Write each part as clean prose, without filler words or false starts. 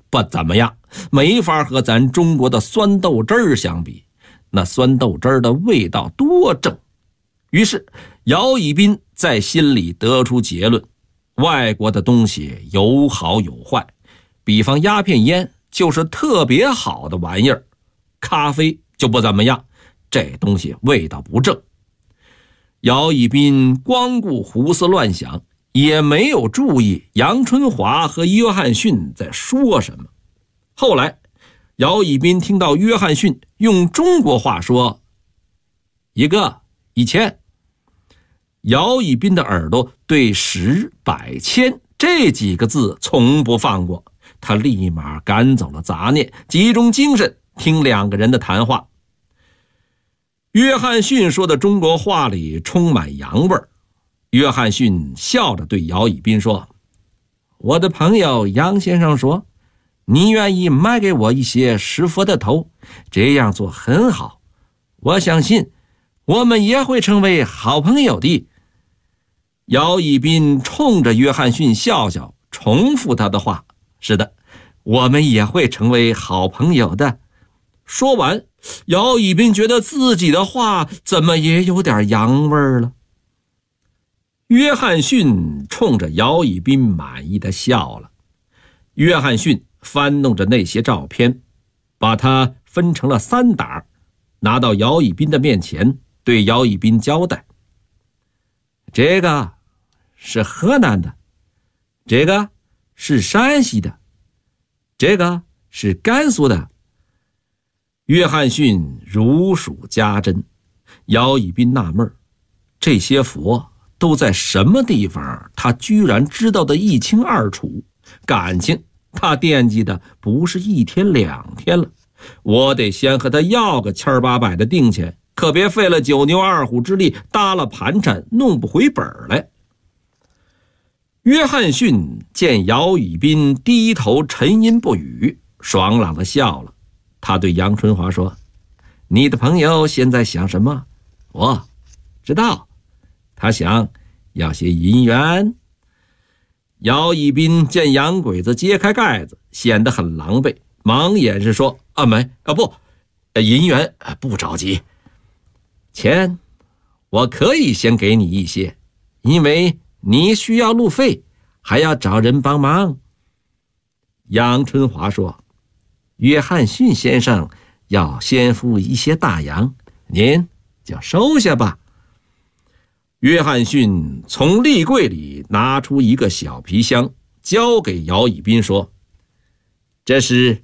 不怎么样，没法和咱中国的酸豆汁儿相比，那酸豆汁儿的味道多正。于是姚以彬在心里得出结论，外国的东西有好有坏，比方鸦片烟就是特别好的玩意儿，咖啡就不怎么样，这东西味道不正。姚以彬光顾胡思乱想，也没有注意杨春华和约翰逊在说什么。后来姚以彬听到约翰逊用中国话说一个1000，姚以彬的耳朵对10、100、1000这几个字从不放过，他立马赶走了杂念，集中精神听两个人的谈话。约翰逊说的中国话里充满洋味儿。约翰逊笑着对姚以彬说，我的朋友杨先生说，你愿意卖给我一些石佛的头，这样做很好，我相信我们也会成为好朋友的。姚以彬冲着约翰逊笑笑，重复他的话，是的，我们也会成为好朋友的。说完，姚以彬觉得自己的话怎么也有点洋味儿了。约翰逊冲着姚以彬满意的笑了。约翰逊翻弄着那些照片，把它分成了3沓，拿到姚以彬的面前，对姚以彬交代，这个是河南的，这个是山西的，这个是甘肃的。约翰逊如数家珍。姚以彬纳闷，这些佛都在什么地方，他居然知道得一清二楚，感情他惦记的不是1天2天了，我得先和他要个千八百的定钱，可别费了9牛2虎之力搭了盘缠，弄不回本来。约翰逊见姚以彬低头沉吟不语，爽朗地笑了。他对杨春华说，你的朋友现在想什么？我知道，他想要些银元。姚以彬见洋鬼子揭开盖子，显得很狼狈，忙掩饰说，银元不着急，钱我可以先给你一些，因为你需要路费，还要找人帮忙。杨春华说，约翰逊先生要先付一些大洋，您就收下吧。约翰逊从立柜里拿出一个小皮箱，交给姚以彬说，这是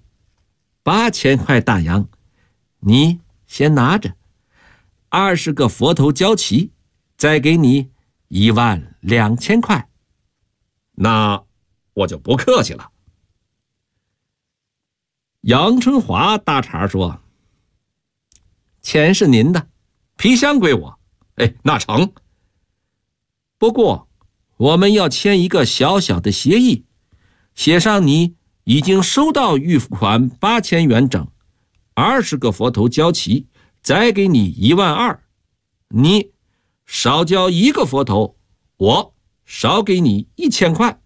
8000块大洋，你先拿着，20个佛头交齐，再给你12000块。那我就不客气了。杨春华搭茬说，钱是您的，皮箱归我。那成。不过我们要签一个小小的协议，写上你已经收到预付款8000元整，20个佛头交齐，再给你12000，你少交1个佛头，我少给你1000块。